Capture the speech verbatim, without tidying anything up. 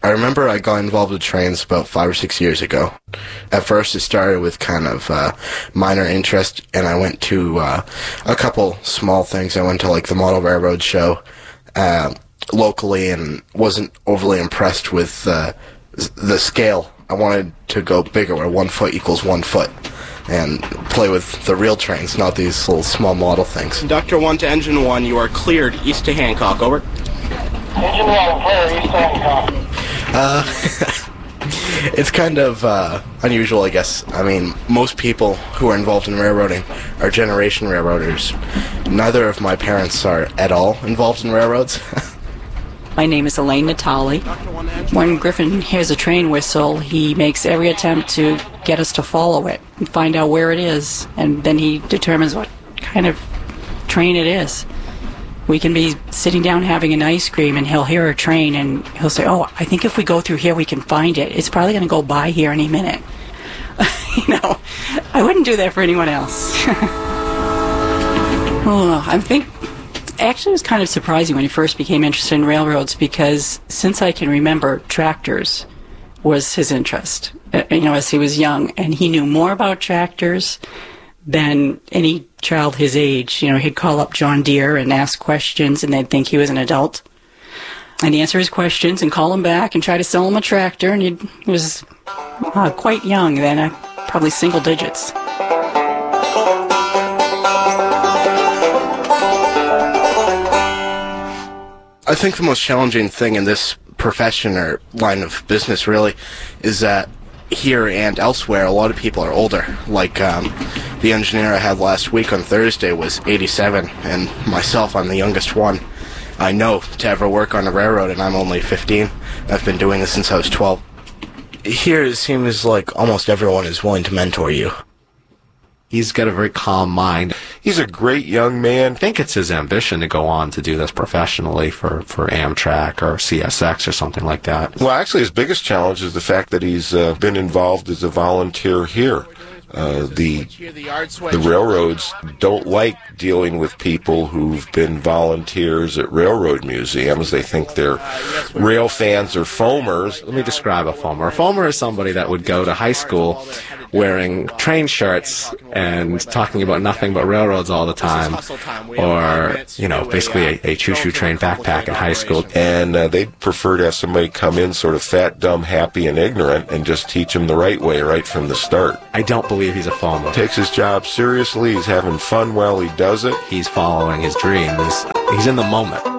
I remember I got involved with trains about five or six years ago. At first, it started with kind of uh, minor interest, and I went to uh, a couple small things. I went to like the Model Railroad show uh, locally, and wasn't overly impressed with uh, the scale. I wanted to go bigger, where one foot equals one foot, and play with the real trains, not these little small model things. Conductor one to engine one, you are cleared east to Hancock. Over. Engine one, clear east to Hancock. Uh, it's kind of uh, unusual, I guess. I mean, most people who are involved in railroading are generation railroaders. Neither of my parents are at all involved in railroads. My name is Elaine Natali. When Griffin hears a train whistle, he makes every attempt to get us to follow it and find out where it is, and then he determines what kind of train it is. We can be sitting down having an ice cream, and he'll hear a train, and he'll say, oh, I think if we go through here, we can find it. It's probably going to go by here any minute. You know, I wouldn't do that for anyone else. Oh, I think... Actually, it was kind of surprising when he first became interested in railroads, because since I can remember, tractors was his interest, uh, you know, as he was young. And he knew more about tractors than any child his age. You know, he'd call up John Deere and ask questions, and they'd think he was an adult. And he'd answer his questions and call him back and try to sell him a tractor. And he'd, he was uh, quite young then, uh, probably single digits. I think the most challenging thing in this profession or line of business really is that here and elsewhere a lot of people are older. Like um, the engineer I had last week on Thursday was eighty-seven, and myself, I'm the youngest one I know to ever work on a railroad, and I'm only fifteen. I've been doing this since I was twelve. Here it seems like almost everyone is willing to mentor you. He's got a very calm mind. He's a great young man. I think it's his ambition to go on to do this professionally for, for Amtrak or C S X or something like that. Well, actually, his biggest challenge is the fact that he's uh, been involved as a volunteer here. Uh, the the railroads don't like dealing with people who've been volunteers at railroad museums. They think they're rail fans or foamers. Let me describe a foamer. A foamer is somebody that would go to high school wearing train shirts and talking about nothing but railroads all the time, or, you know, basically a, a choo-choo train backpack in high school. And uh, they'd prefer to have somebody come in sort of fat, dumb, happy, and ignorant and just teach them the right way right from the start. I don't believe he's a foamer. Takes his job seriously. He's having fun while he does it. He's following his dream. He's, he's in the moment.